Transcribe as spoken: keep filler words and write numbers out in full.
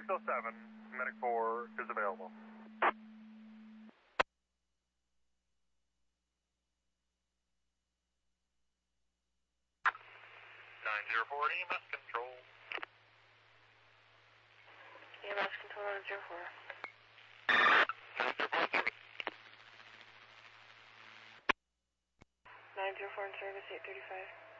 six oh seven, Medic four is available. nine zero four, E M S control. E M S control nine zero four. nine zero four in service, eight thirty-five.